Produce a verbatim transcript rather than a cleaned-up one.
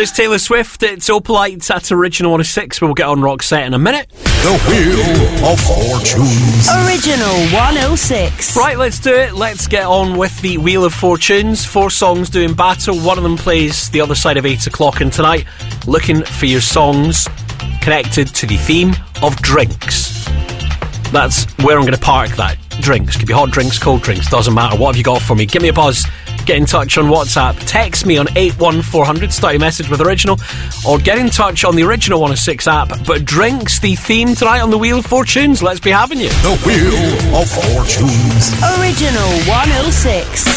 There's Taylor Swift. It's Opalite at Original one oh six. We'll get on Roxette in a minute. The Wheel of Fortunes. Original one oh six. Right, let's do it. Let's get on with the Wheel of Fortunes. Four songs doing battle. One of them plays the other side of eight o'clock. And tonight, looking for your songs connected to the theme of drinks. That's where I'm going to park that. Drinks. Could be hot drinks, cold drinks. Doesn't matter. What have you got for me? Give me a buzz. Get in touch on WhatsApp. Text me on eight one four hundred. Start your message with Original. Or get in touch on the Original one oh six app. But drinks, the theme tonight on the Wheel of Fortunes. Let's be having you. The Wheel of Fortunes. Original one oh six.